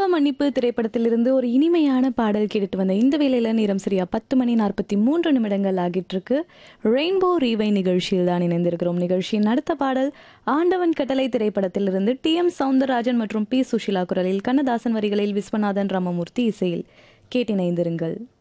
மன்னிப்பு திரைப்படத்திலிருந்து ஒரு இனிமையான பாடல் கேட்டுட்டு வந்த இந்த வேளையில நேரம் சரியா 10 மணி 43 நிமிடங்கள் ஆகிட்டு இருக்கு. ரெயின்போ ரீவை நிகழ்ச்சியில் தான் இணைந்திருக்கிறோம். நிகழ்ச்சியின் அடுத்த பாடல் ஆண்டவன் கட்டளை திரைப்படத்திலிருந்து டி.எம். சௌந்தரராஜன் மற்றும் பி. சுஷிலா குரலில், கண்ணதாசன் வரிகளில் விஸ்வநாதன் ராமமூர்த்தி இசையில். கேட்டிணைந்திருங்கள்.